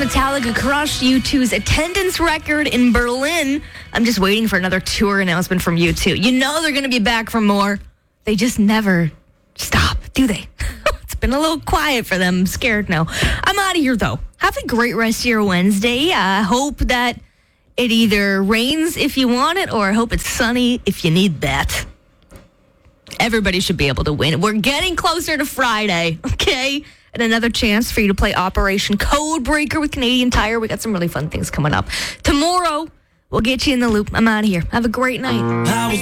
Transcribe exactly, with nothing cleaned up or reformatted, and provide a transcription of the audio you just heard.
Metallica crushed U two's attendance record in Berlin. I'm just waiting for another tour announcement from U two. You know they're going to be back for more. They just never stop, do they? It's been a little quiet for them. I'm scared now. I'm out of here, though. Have a great rest of your Wednesday. I uh, hope that it either rains if you want it, or I hope it's sunny if you need that. Everybody should be able to win. We're getting closer to Friday, okay? And another chance for you to play Operation Codebreaker with Canadian Tire. We got some really fun things coming up. Tomorrow, we'll get you in the loop. I'm out of here. Have a great night.